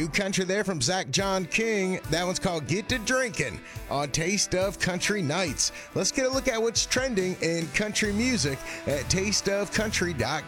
country there from Zach John King. That one's called Get to Drinking on Taste of Country Nights. Let's get a look at what's trending in country music at tasteofcountry.com.